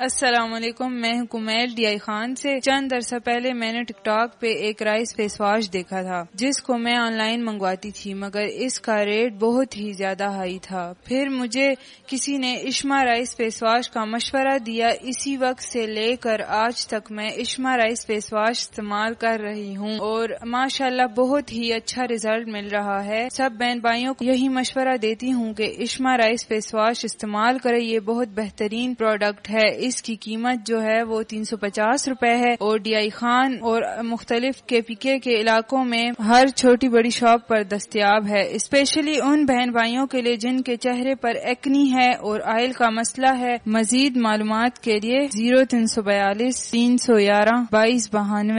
अस्सलामुअलैकुम, मैं हूं कुमैल DI खान से। चंद अरसा पहले मैंने टिकटॉक पे एक राइस फेस वॉश देखा था जिसको मैं ऑनलाइन मंगवाती थी, मगर इसका रेट बहुत ही ज्यादा हाई था। फिर मुझे किसी ने इश्मा राइस फेस वॉश का मशवरा दिया। इसी वक्त से लेकर आज तक मैं इश्मा राइस फेस वॉश इस्तेमाल कर रही हूँ और माशाल्लाह बहुत ही अच्छा रिजल्ट मिल रहा है। सब बहन भाइयों को यही मशवरा देती हूँ कि इश्मा राइस फेस वॉश इस्तेमाल करें। ये बहुत बेहतरीन प्रोडक्ट है। इसकी कीमत जो है वो 350 रुपए है और DI खान और मुख्तलिफ KPK के इलाकों में हर छोटी बड़ी शॉप पर दस्तयाब है। स्पेशली उन बहन भाइयों के लिए जिनके चेहरे पर एक्नी है और ऑयल का मसला है। मजीद मालूमात के लिए 0342 311 2292।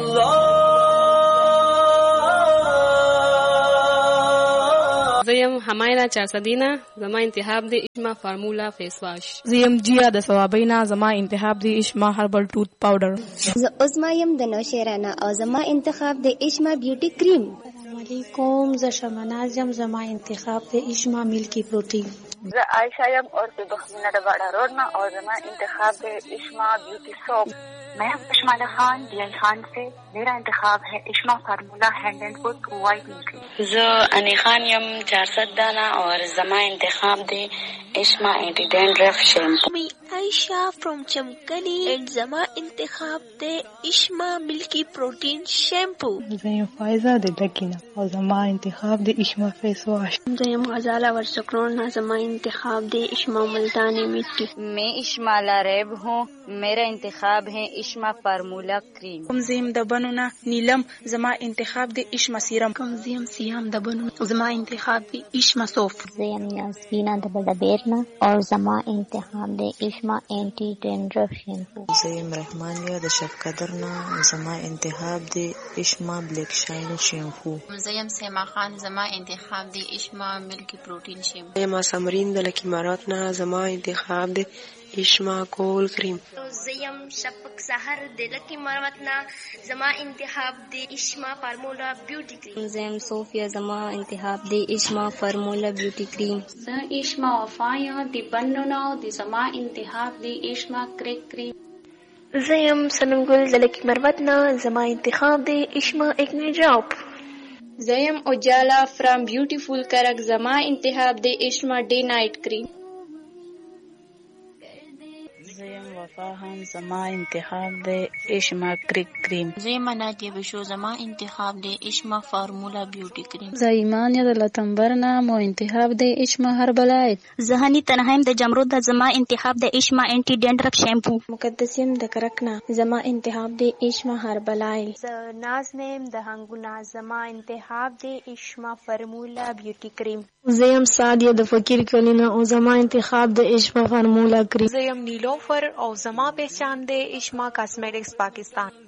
زیم حماینا چارسدینا زما انتخاب دی اشما فارمولا فیس واش. زیم جیا د ثوابینا زما انتخاب دی اشما هربل ټوث پاوډر. عظما یم د نوشیرانا او زما انتخاب دی اشما بیوټی کریم. السلام علیکم، ز شمناز یم زما انتخاب دی اشما ملکی پروٹین. ز عائشہ یم اور د بخمینہ د باڑا روڈ نا اور زما انتخاب دی اشما بیوٹی سوپ. میں اشمالا خان DI خان سے. میرا انتخاب ہے اشما فارمولا ہینڈ اینڈ فٹ وائٹ ملکی. ز انی خان یم 400 دانا اور زما انتخاب دے اشما اینٹی ڈینڈرف شیمپو. می عائشہ فرام چمکلی اینڈ زما انتخاب دے اشما ملکی پروٹین شیمپو. زیم فائزہ دے ڈکینا اور زما انتخاب دے اشما فیس واش. زیم غزالہ ورسکرون زما انتخاب دے اشما ملتانی مٹی. میں اشما لاریب ہوں. میرا انتخاب ہے اشما فارمولا کریم. زیم دبنونا نیلم زما انتخاب دے اشما سیرم. زیم سیام دبنو زما انتخاب دے اشما صوف. زیم یاسینا دبدا بیرنا اور زما انتخاب دے اشما اینٹی ڈینڈرف شیمپو. زیم رحمانیہ د شفقدرنا زما انتخاب دے اشما بلیک شائن شیمپو. زیم سیما خان زما انتخاب دے اشما ملکی پروٹین شیمپو. زیم سمرین دلکی ماراتنا زما انتخاب دے اشما کول کریم. زیم شفق سحر دلکی مروتنا زما انتخاب دے اشما فارمولا بیوٹی کریم. زیم صوفیہ زما انتخاب دے اشما فارمولا بیوٹی کریم. ز اشما وفایا دی بننا دی زما انتخاب دے اشما کریک کریم. زیم سنگل دلکی مروتنا زما انتخاب دے اشما ایکنی ڈراپ. زیم اجالا فرام بیوٹیفل کرک زما انتخاب دے اشما ڈے نائٹ کریم. زیم وفا هم زما انتخاب دے اشما کریک کریم. زیم نادیه بشو زما انتخاب دے اشما فارمولا بیوٹی کریم. زایمان یا لتنبرنا مو انتخاب دے اشما هربلایت. زهانی تنهایم د جمرود د زما انتخاب د اشما انٹی ڈینڈرف شیمپو. مقدسیم د کرکنا زما انتخاب دے اشما هربلایت. نازنیم د هنگونا زما انتخاب دے اشما فارمولا بیوٹی کریم. زیم سادیه د فقیر کلینا او زما انتخاب د اشما فارمولا کریم. زیم نیلوفر او زما پہچان دے اشما کاسمیٹکس پاکستان.